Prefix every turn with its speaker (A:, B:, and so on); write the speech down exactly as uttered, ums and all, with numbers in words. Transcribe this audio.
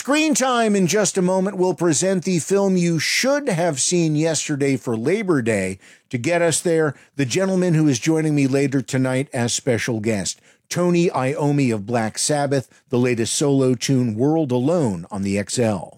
A: Screen Time in just a moment will present the film you should have seen yesterday for Labor Day. To get us there, the gentleman who is joining me later tonight as special guest, Tony Iommi of Black Sabbath, the latest solo tune, World Alone, on the X L.